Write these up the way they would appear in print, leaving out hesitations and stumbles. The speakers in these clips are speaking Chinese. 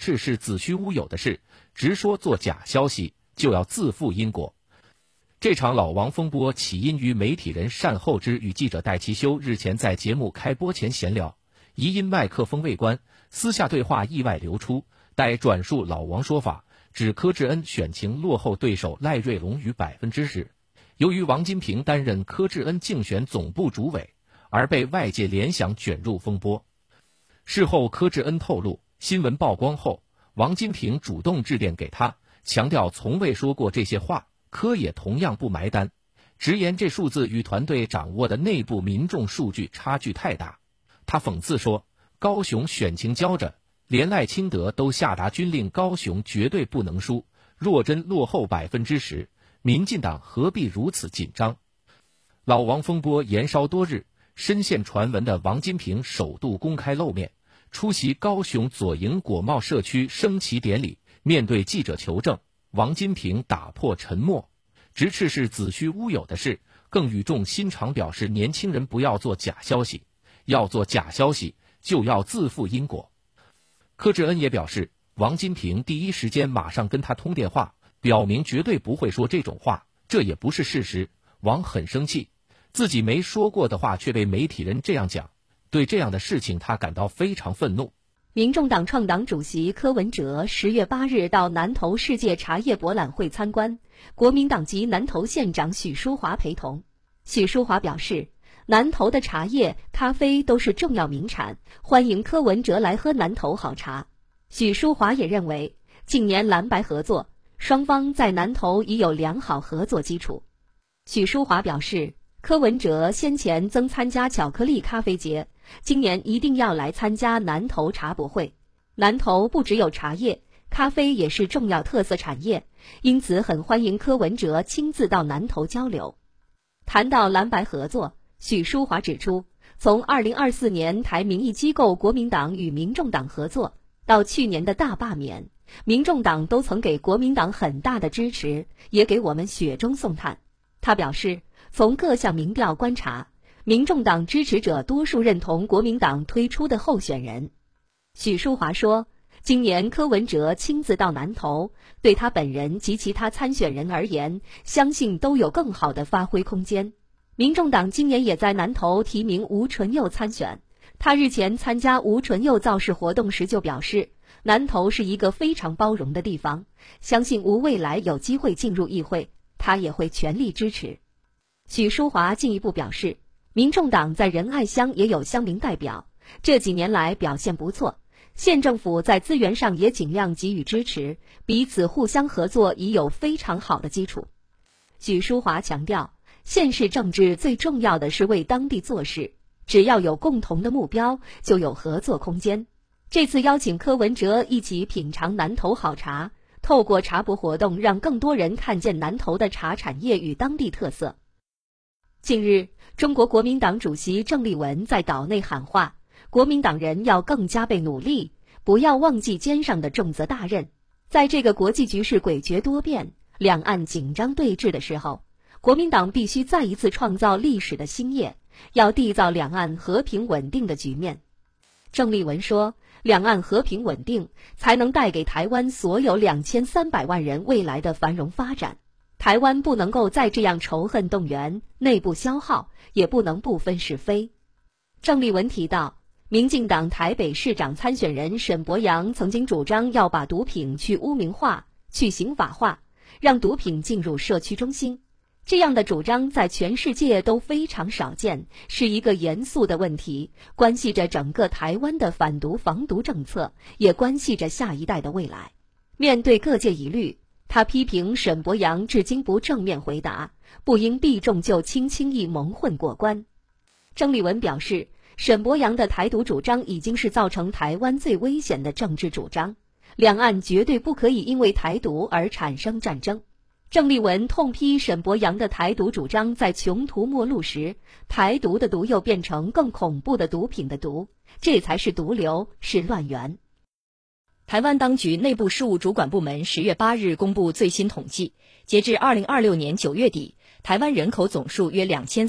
斥是子虚乌有的事，直说做假消息就要自负因果。这场老王风波起因于媒体人单厚之与记者戴其修日前在节目开播前闲聊，疑因麦克风未关，私下对话意外流出，待转述老王说法，指柯志恩选情落后对手赖瑞龙逾10%。由于王金平担任柯志恩竞选总部主委，而被外界联想卷入风波。事后柯志恩透露，新闻曝光后，王金平主动致电给他，强调从未说过这些话，柯也同样不埋单，直言这数字与团队掌握的内部民众数据差距太大。他讽刺说，高雄选情焦着，连赖清德都下达军令，高雄绝对不能输，若真落后10%，民进党何必如此紧张？老王风波延烧多日，深陷传闻的王金平首度公开露面，出席高雄左营果贸社区升旗典礼。面对记者求证，王金平打破沉默，直斥是子虚乌有的事，更语重心长表示年轻人不要做假消息，要做假消息就要自负因果。柯志恩也表示，王金平第一时间马上跟他通电话，表明绝对不会说这种话，这也不是事实。王很生气，自己没说过的话却被媒体人这样讲，对这样的事情他感到非常愤怒。 民众党创党主席柯文哲10月8日到南投世界茶叶博览会参观，国民党籍南投县长许淑华陪同。许淑华表示，南投的茶叶、咖啡都是重要名产，欢迎柯文哲来喝南投好茶。许淑华也认为，近年蓝白合作，双方在南投已有良好合作基础。许淑华表示，柯文哲先前曾参加巧克力咖啡节，今年一定要来参加南投茶博会。南投不只有茶叶，咖啡也是重要特色产业，因此很欢迎柯文哲亲自到南投交流。谈到蓝白合作，许淑华指出，从2024年台民意机构国民党与民众党合作，到去年的大罢免，民众党都曾给国民党很大的支持，也给我们雪中送炭。他表示，从各项民调观察，民众党支持者多数认同国民党推出的候选人。许淑华说，今年柯文哲亲自到南投，对他本人及其他参选人而言，相信都有更好的发挥空间。民众党今年也在南投提名吴淳佑参选，他日前参加吴淳佑造势活动时就表示，南投是一个非常包容的地方，相信吴未来有机会进入议会，他也会全力支持。许淑华进一步表示，民众党在仁爱乡也有乡民代表，这几年来表现不错，县政府在资源上也尽量给予支持，彼此互相合作已有非常好的基础。许淑华强调，县市政治最重要的是为当地做事，只要有共同的目标，就有合作空间。这次邀请柯文哲一起品尝南投好茶，透过茶博活动让更多人看见南投的茶产业与当地特色。近日，中国国民党主席郑丽文在岛内喊话，国民党人要更加倍努力，不要忘记肩上的重责大任。在这个国际局势诡谲多变、两岸紧张对峙的时候，国民党必须再一次创造历史的新业，要缔造两岸和平稳定的局面。郑丽文说，两岸和平稳定才能带给台湾所有2300万人未来的繁荣发展。台湾不能够再这样仇恨动员、内部消耗，也不能不分是非。郑丽文提到，民进党台北市长参选人沈伯洋曾经主张要把毒品去污名化、去刑法化，让毒品进入社区中心。这样的主张在全世界都非常少见，是一个严肃的问题，关系着整个台湾的反毒防毒政策，也关系着下一代的未来。面对各界疑虑，他批评沈伯洋至今不正面回答，不应避重就轻，轻易蒙混过关。郑丽文表示，沈伯洋的台独主张已经是造成台湾最危险的政治主张，两岸绝对不可以因为台独而产生战争。郑丽文痛批沈伯洋的台独主张在穷途末路时，台独的毒又变成更恐怖的毒品的毒，这才是毒瘤，是乱源。 台湾当局内部事务主管部门10月8日公布最新统计，截至2026年9月底，台湾人口总数约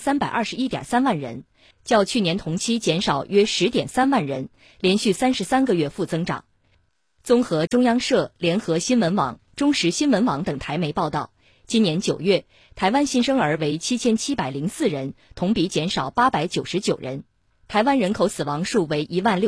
2321.3万人，较去年同期减少约10.3万人，连续33个月负增长。 综合中央社、联合新闻网、中时新闻网等台媒报道，今年9月，台湾新生儿为7704人，同比减少899人。台湾人口死亡数为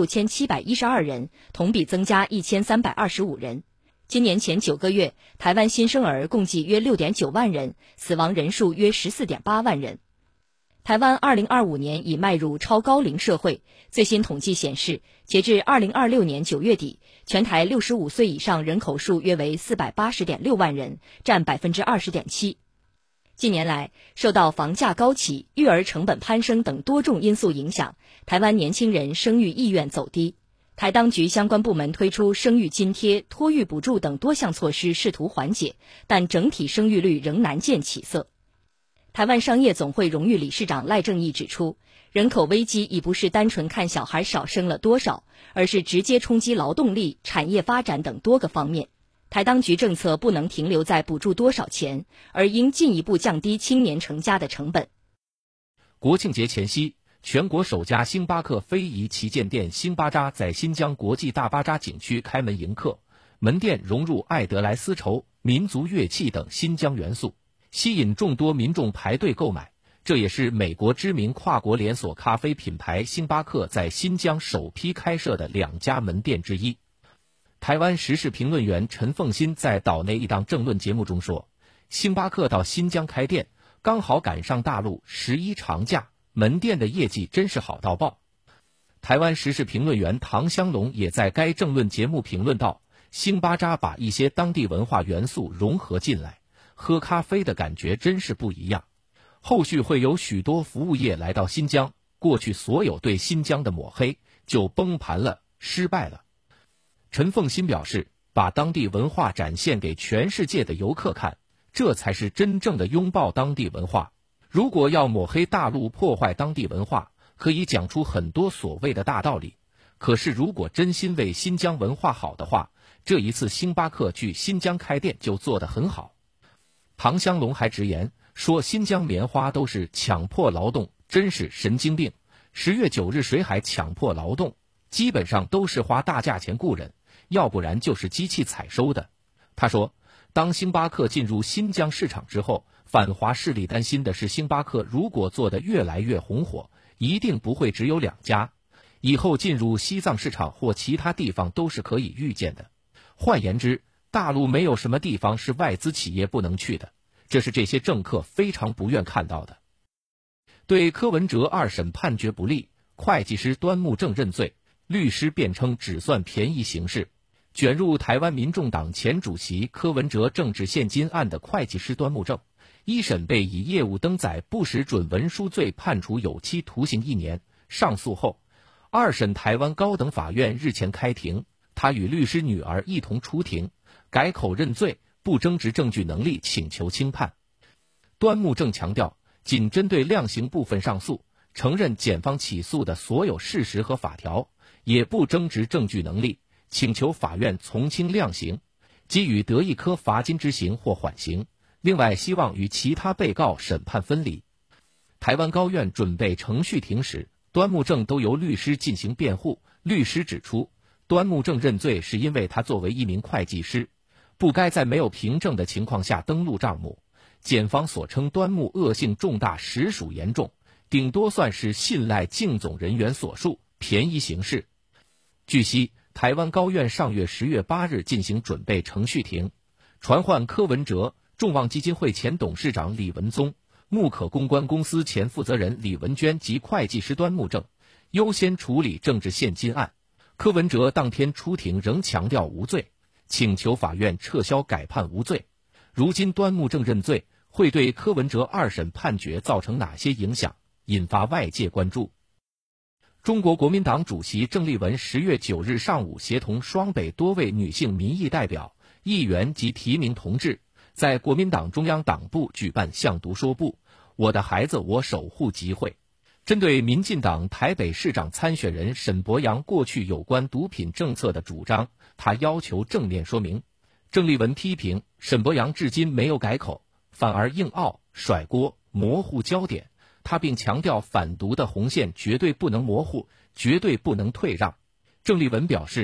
16712人，同比增加1325人。今年前9个月，台湾新生儿共计约6.9万人，死亡人数约14.8万人。台湾2025年已迈入超高龄社会，最新统计显示，截至2026年9月底，全台65岁以上人口数约为480.6万人，占20.7%。近年来，受到房价高企、育儿成本攀升等多种因素影响，台湾年轻人生育意愿走低。台当局相关部门推出生育津贴、托育补助等多项措施，试图缓解，但整体生育率仍难见起色。台湾商业总会荣誉理事长赖正义指出，人口危机已不是单纯看小孩少生了多少，而是直接冲击劳动力、产业发展等多个方面。台当局政策不能停留在补助多少钱，而应进一步降低青年成家的成本。 国庆节前夕，全国首家星巴克非遗旗舰店星巴扎在新疆国际大巴扎景区开门迎客，门店融入爱德莱丝绸、民族乐器等新疆元素，吸引众多民众排队购买。这也是美国知名跨国连锁咖啡品牌星巴克在新疆首批开设的2家门店之一。台湾时事评论员陈凤新在岛内一档政论节目中说，星巴克到新疆开店，刚好赶上大陆11长假，门店的业绩真是好到爆。台湾时事评论员唐香龙也在该政论节目评论道，星巴扎把一些当地文化元素融合进来，喝咖啡的感觉真是不一样。后续会有许多服务业来到新疆，过去所有对新疆的抹黑就崩盘了，失败了。陈凤新表示，把当地文化展现给全世界的游客看，这才是真正的拥抱当地文化。如果要抹黑大陆、破坏当地文化，可以讲出很多所谓的大道理，可是如果真心为新疆文化好的话，这一次星巴克去新疆开店就做得很好。唐香龙还直言说，新疆棉花都是强迫劳动，真是神经病。10月9日谁还强迫劳动？基本上都是花大价钱雇人，要不然就是机器采收的。他说，当星巴克进入新疆市场之后，反华势力担心的是，星巴克如果做得越来越红火，一定不会只有2家，以后进入西藏市场或其他地方都是可以预见的。换言之，大陆没有什么地方是外资企业不能去的，这是这些政客非常不愿看到的。对柯文哲2审判决不利，会计师端木正认罪，律师辩称只算便宜行事。卷入台湾民众党前主席柯文哲政治现金案的会计师端木正，1审被以业务登载不实准文书罪判处有期徒刑1年。上诉后，2审台湾高等法院日前开庭，他与律师女儿一同出庭，改口认罪，不争执证据能力，请求轻判。端木正强调，仅针对量刑部分上诉，承认检方起诉的所有事实和法条，也不争执证据能力，请求法院从轻量刑，给予得1颗罚金之刑或缓刑。另外，希望与其他被告审判分离。台湾高院准备程序庭时，端木正都由律师进行辩护。律师指出，端木正认罪是因为他作为一名会计师，不该在没有凭证的情况下登录账目。检方所称端木恶性重大实属严重，顶多算是信赖竞总人员所述，便宜行事。据悉，台湾高院上月10月8日进行准备程序庭，传唤柯文哲、众望基金会前董事长李文宗、木可公关公司前负责人李文娟及会计师端木正，优先处理政治现金案。柯文哲当天出庭仍强调无罪，请求法院撤销改判无罪。如今端木正认罪，会对柯文哲2审判决造成哪些影响，引发外界关注。中国国民党主席郑丽文10月9日上午协同双北多位女性民意代表、议员及提名同志，在国民党中央党部举办向读说部我的孩子我守护集会，针对民进党台北市长参选人沈伯洋过去有关毒品政策的主张，他要求正面说明。郑丽文批评沈伯洋至今没有改口，反而硬拗、甩锅、模糊焦点。他并强调反毒的红线绝对不能模糊，绝对不能退让。郑丽文表示，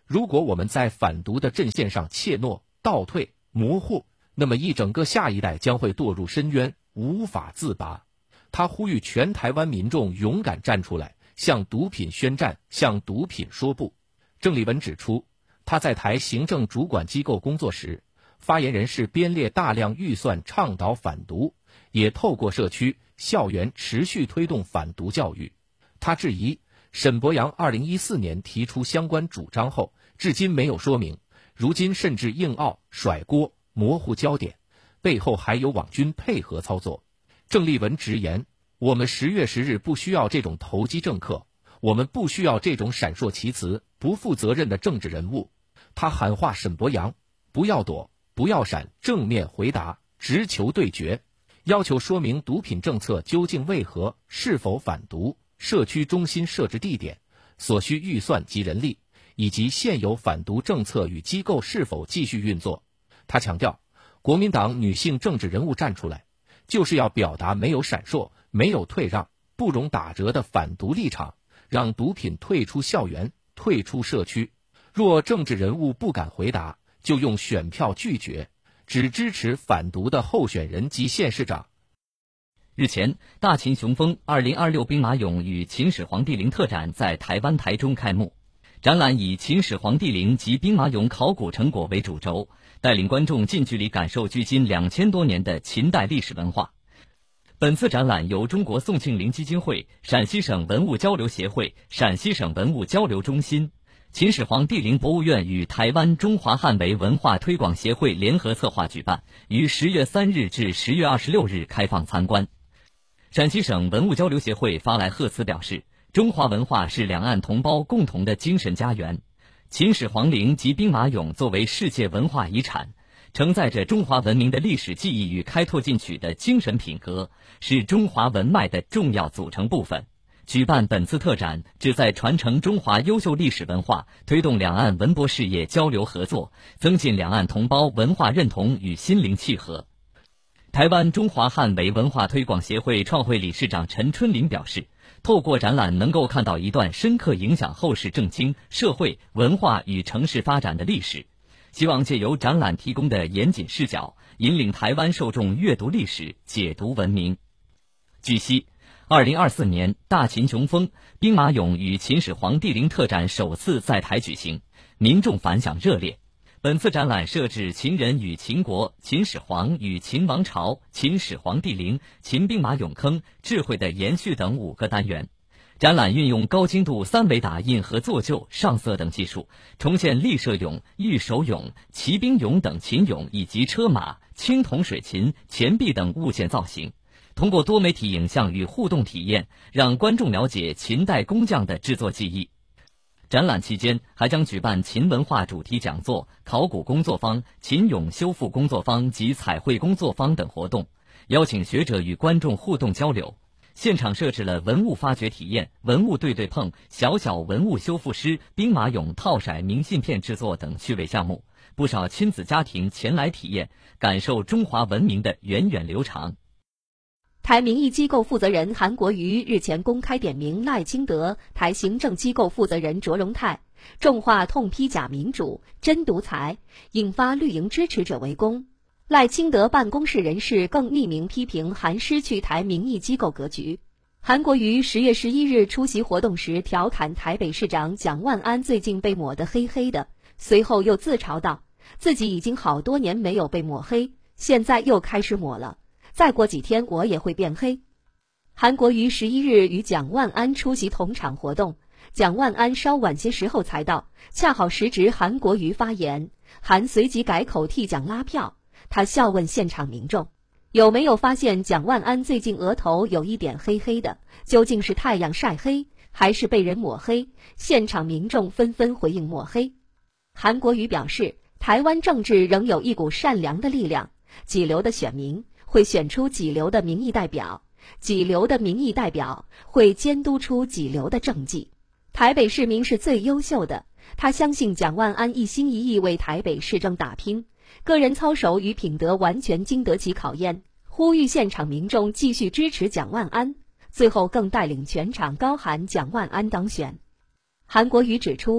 如果我们在反独的阵线上怯懦、倒退、模糊，那么一整个下一代将会堕入深渊，无法自拔。他呼吁全台湾民众勇敢站出来，向毒品宣战，向毒品说不。郑丽文指出，他在台行政主管机构工作时，发言人是编列大量预算倡导反毒，也透过社区、校园持续推动反毒教育。他质疑沈伯洋2014年提出相关主张后，至今没有说明，如今甚至硬拗、甩锅、模糊焦点，背后还有网军配合操作。郑丽文直言，我们10月10日不需要这种投机政客，我们不需要这种闪烁其词、不负责任的政治人物。他喊话沈伯洋，不要躲，不要闪，正面回答，直球对决，要求说明毒品政策究竟为何，是否反毒，社区中心设置地点，所需预算及人力，以及现有反毒政策与机构是否继续运作。他强调，国民党女性政治人物站出来，就是要表达没有闪烁、没有退让、不容打折的反毒立场，让毒品退出校园、退出社区。若政治人物不敢回答，就用选票拒绝，只支持反毒的候选人及县市长。 日前，大秦雄风2026兵马俑与秦始皇帝陵特展在台湾台中开幕。展览以秦始皇帝陵及兵马俑考古成果为主轴，带领观众近距离感受距今2000多年的秦代历史文化。本次展览由中国宋庆龄基金会、陕西省文物交流协会、陕西省文物交流中心、秦始皇帝陵博物院与台湾中华汉维文化推广协会联合策划举办，于10月3日至10月26日开放参观。陕西省文物交流协会发来贺词表示，中华文化是两岸同胞共同的精神家园。秦始皇陵及兵马俑作为世界文化遗产，承载着中华文明的历史记忆与开拓进取的精神品格，是中华文脉的重要组成部分。举办本次特展，旨在传承中华优秀历史文化，推动两岸文博事业交流合作，增进两岸同胞文化认同与心灵契合。台湾中华汉维文化推广协会创会理事长陈春林表示，透过展览能够看到一段深刻影响后世政经、社会、文化与城市发展的历史，希望借由展览提供的严谨视角，引领台湾受众阅读历史、解读文明。据悉，2024年大秦雄风兵马俑与秦始皇帝陵特展首次在台举行，民众反响热烈。本次展览设置秦人与秦国、秦始皇与秦王朝、秦始皇帝陵、秦兵马俑坑、智慧的延续等5个单元。展览运用高精度3维打印和做旧、上色等技术，重现立射俑、御手俑、骑兵俑等秦俑以及车马、青铜水琴、钱币等物件造型。通过多媒体影像与互动体验，让观众了解秦代工匠的制作技艺。展览期间还将举办秦文化主题讲座、考古工作坊、秦俑修复工作坊及彩绘工作坊等活动，邀请学者与观众互动交流。现场设置了文物发掘体验、文物对对碰、小小文物修复师、兵马俑套骰明信片制作等趣味项目，不少亲子家庭前来体验，感受中华文明的源远流长。 台民意机构负责人韩国瑜日前公开点名赖清德、台行政机构负责人卓荣泰，重话痛批假民主、真独裁，引发绿营支持者围攻。赖清德办公室人士更匿名批评韩失去台民意机构格局。韩国瑜10月11日出席活动时调侃台北市长蒋万安最近被抹得黑黑的，随后又自嘲道，自己已经好多年没有被抹黑，现在又开始抹了。再过几天我也会变黑。韩国瑜11日与蒋万安出席同场活动，蒋万安稍晚些时候才到，恰好时值韩国瑜发言，韩随即改口替蒋拉票。他笑问现场民众，有没有发现蒋万安最近额头有一点黑黑的，究竟是太阳晒黑，还是被人抹黑？现场民众纷纷回应抹黑。韩国瑜表示，台湾政治仍有一股善良的力量，几流的选民会选出几流的民意代表，几流的民意代表会监督出几流的政绩。台北市民是最优秀的，他相信蒋万安一心一意为台北市政打拼，个人操守与品德完全经得起考验，呼吁现场民众继续支持蒋万安，最后更带领全场高喊蒋万安当选。韩国瑜指出，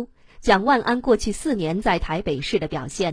蒋万安过去4年在台北市的表现。